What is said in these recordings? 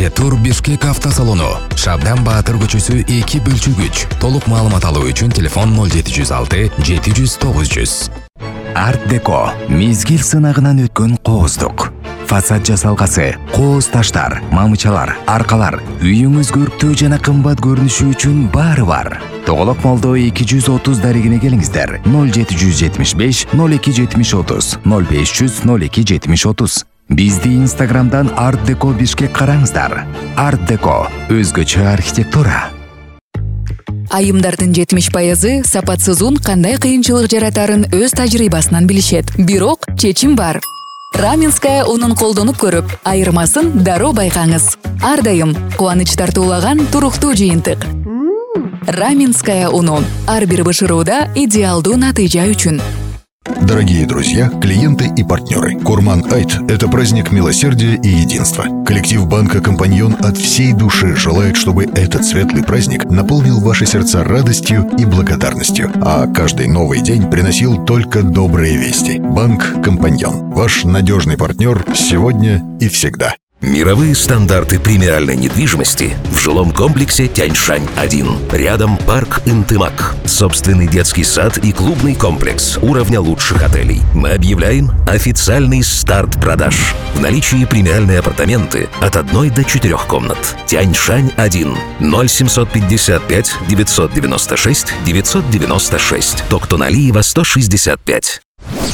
Жетур Бишкек автосалону. Шабдан Баатыр көчөсү 2 бөлчүгүч. Толук маалымат алуу үчүн телефон 0706 700 900. Арт Деко мезгил сынагынан өткөн кооздук. Фасад жасалгасы, кооз таштар, мамычалар, аркалар, үйүңүз көрктүү жана кымбат көрүнүшү үчүн баары бар. Тоголок молдо 230 дарегине келиңиздер. 0775 0270 30 0500 0270 30. Бизди Инстаграмдан Арт Деко Бишкек караңыздар. Арт Деко өзгөчө архитектура. Айымдардын 70% сапатсыз ун кандай кыйынчылык жаратарын өз тажрыйбасынан билишет. Бирок чечим бар. Раменская унун колдонуп көрүп, айырмасын дароо байкаңыз. Ар дайым кубаныч тартуулаган туруктуу жыйынтык. Раменская уну ар бир бышырууда идеалдуу натыйжа үчүн. Дорогие друзья, клиенты и партнеры, Курман Айт – это праздник милосердия и единства. Коллектив банка «Компаньон» от всей души желает, чтобы этот светлый праздник наполнил ваши сердца радостью и благодарностью, а каждый новый день приносил только добрые вести. Банк «Компаньон» – ваш надежный партнер сегодня и всегда. Мировые стандарты премиальной недвижимости в жилом комплексе Тяньшань-1. Рядом парк Интымак, собственный детский сад и клубный комплекс уровня лучших отелей. Мы объявляем официальный старт продаж. В наличии премиальные апартаменты от 1 до 4 комнат. Тяньшань-1. 0755 996 996. Токтоналиева 165.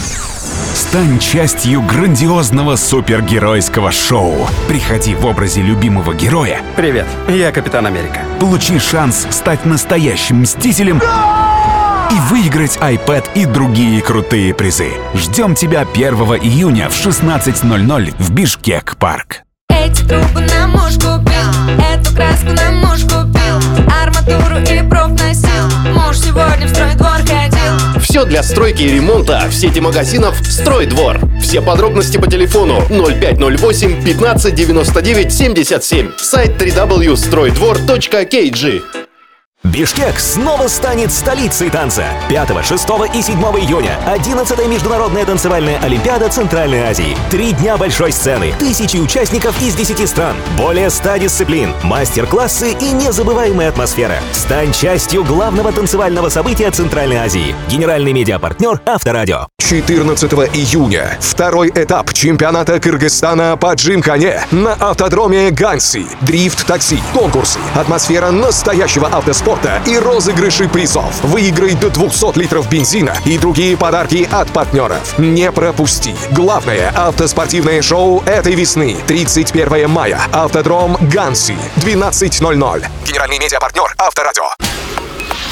Стань частью грандиозного супергеройского шоу. Приходи в образе любимого героя. Привет, я Капитан Америка. Получи шанс стать настоящим мстителем и выиграть iPad и другие крутые призы. Ждем тебя 1 июня в 16:00 в Бишкек-парк. Эти трубы нам муж купил, эту краску нам муж купил, арматуру и профносил, муж сегодня в стройдвор ходил. Все для стройки и ремонта в сети магазинов «Стройдвор». Все подробности по телефону 0508 15 99 77. Сайт www.stroydvor.kg. Бишкек снова станет столицей танца. 5, 6 и 7 июня 11-я международная танцевальная олимпиада Центральной Азии. 3 дня большой сцены, 1000 участников из 10 стран, более 100 дисциплин, мастер-классы и незабываемая атмосфера. Стань частью главного танцевального события Центральной Азии. Генеральный медиапартнер Авторадио. 14 июня второй этап чемпионата Кыргызстана по джим-коне на автодроме Ганси. Дрифт, такси, конкурсы, атмосфера настоящего автоспорта и розыгрыши призов. Выиграй до 200 литров бензина и другие подарки от партнеров. Не пропусти. Главное автоспортивное шоу этой весны. 31 мая. Автодром Ганси. 12:00. Генеральный медиапартнер Авторадио.